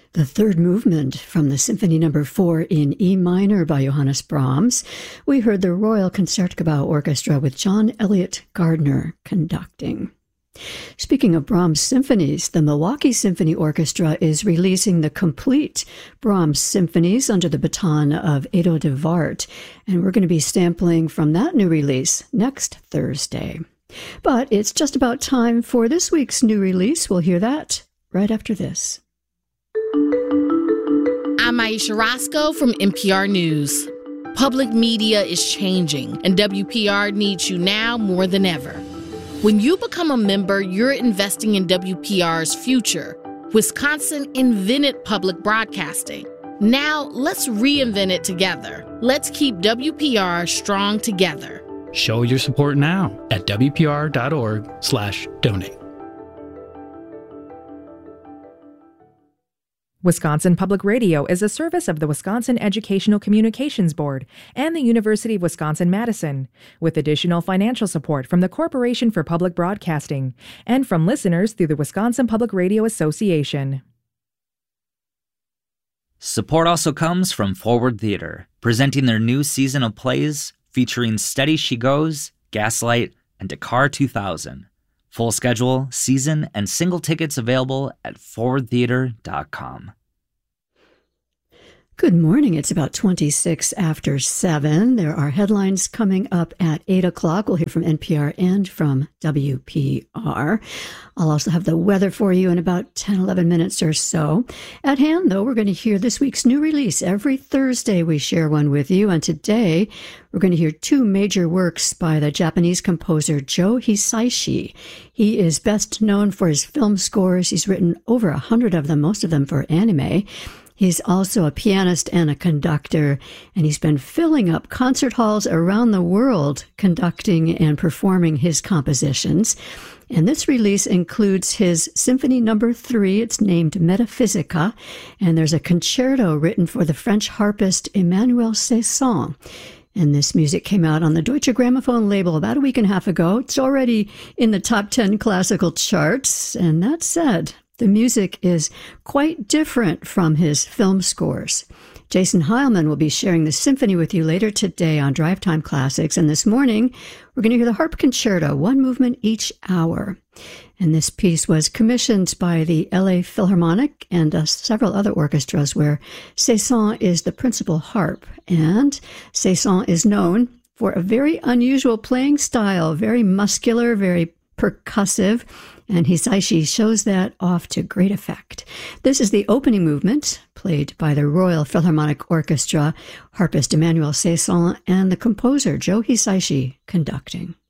The third movement from the Symphony No. 4 in E minor by Johannes Brahms. We heard the Royal Concertgebouw Orchestra with John Elliott Gardner conducting. Speaking of Brahms symphonies, the Milwaukee Symphony Orchestra is releasing the complete Brahms symphonies under the baton of Edo de Wart, and we're going to be sampling from that new release next Thursday. But it's just about time for this week's new release. We'll hear that right after this. I'm Aisha Roscoe from NPR News. Public media is changing, and WPR needs you now more than ever. When you become a member, you're investing in WPR's future. Wisconsin invented public broadcasting. Now, let's reinvent it together. Let's keep WPR strong together. Show your support now at WPR.org/donate. Wisconsin Public Radio is a service of the Wisconsin Educational Communications Board and the University of Wisconsin-Madison, with additional financial support from the Corporation for Public Broadcasting and from listeners through the Wisconsin Public Radio Association. Support also comes from Forward Theater, presenting their new season of plays featuring Steady She Goes, Gaslight, and Dakar 2000. Full schedule, season, and single tickets available at forwardtheater.com. Good morning. It's about 26 after 7. There are headlines coming up at 8 o'clock. We'll hear from NPR and from WPR. I'll also have the weather for you in about 10, 11 minutes or so. At hand, though, we're going to hear this week's new release. Every Thursday, we share one with you. And today, we're going to hear two major works by the Japanese composer Joe Hisaishi. He is best known for his film scores. He's written over 100 of them, most of them for anime. He's also a pianist and a conductor, and he's been filling up concert halls around the world conducting and performing his compositions. And this release includes his Symphony No. 3. It's named Metaphysica, and there's a concerto written for the French harpist Emmanuel Cesson. And this music came out on the Deutsche Grammophon label about a week and a half ago. It's already in the top 10 classical charts, and that said, the music is quite different from his film scores. Jason Heilman will be sharing the symphony with you later today on Drive Time Classics. And this morning, we're going to hear the harp concerto, one movement each hour. And this piece was commissioned by the LA Philharmonic and several other orchestras where Cesson is the principal harp. And Cesson is known for a very unusual playing style, very muscular, very percussive, and Hisaishi shows that off to great effect. This is the opening movement, played by the Royal Philharmonic Orchestra, harpist Emmanuel Cesson, and the composer Joe Hisaishi conducting.